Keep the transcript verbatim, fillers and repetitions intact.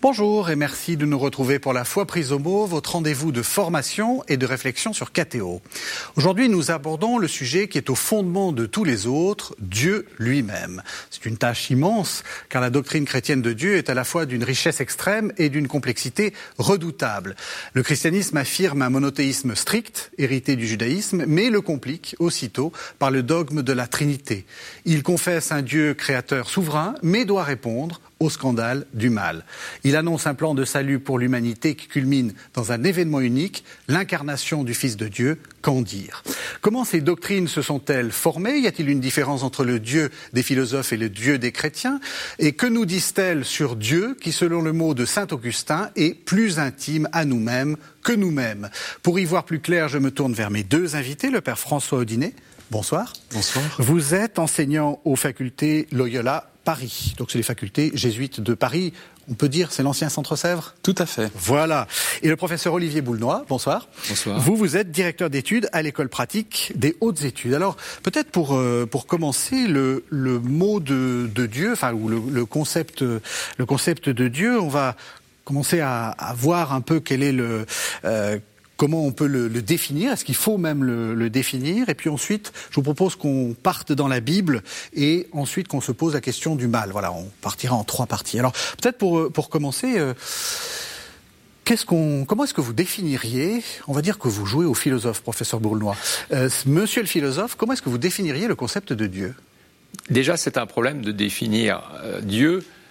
Bonjour et merci de nous retrouver pour la Foi prise au mot, votre rendez-vous de formation et de réflexion sur K T O. Aujourd'hui, nous abordons le sujet qui est au fondement de tous les autres, Dieu lui-même. C'est une tâche immense, car la doctrine chrétienne de Dieu est à la fois d'une richesse extrême et d'une complexité redoutable. Le christianisme affirme un monothéisme strict, hérité du judaïsme, mais le complique aussitôt par le dogme de la Trinité. Il confesse un Dieu créateur souverain, mais doit répondre au scandale du mal. Il annonce un plan de salut pour l'humanité qui culmine dans un événement unique, l'incarnation du Fils de Dieu, qu'en dire. Comment ces doctrines se sont-elles formées ? Y a-t-il une différence entre le Dieu des philosophes et le Dieu des chrétiens ? Et que nous disent-elles sur Dieu qui, selon le mot de saint Augustin, est plus intime à nous-mêmes que nous-mêmes ? Pour y voir plus clair, je me tourne vers mes deux invités, le père François Audinet. Bonsoir. Bonsoir. Vous êtes enseignant aux facultés Loyola Paris. Donc c'est les facultés jésuites de Paris. On peut dire c'est l'ancien Centre Sèvres ? Tout à fait. Voilà. Et le professeur Olivier Boulnois, bonsoir. Bonsoir. Vous, vous êtes directeur d'études à l'école pratique des hautes études. Alors peut-être pour euh, pour commencer le le mot de de Dieu, enfin ou le, le concept le concept de Dieu, on va commencer à, à voir un peu quel est le euh, comment on peut le, le définir ? Est-ce qu'il faut même le, le définir ? Et puis ensuite, je vous propose qu'on parte dans la Bible et ensuite qu'on se pose la question du mal. Voilà, on partira en trois parties. Alors, peut-être pour, pour commencer, euh, qu'est-ce qu'on, comment est-ce que vous définiriez, on va dire que vous jouez au philosophe, professeur Boulnois. Euh, monsieur le philosophe, comment est-ce que vous définiriez le concept de Dieu ? Déjà, c'est un problème de définir euh, Dieu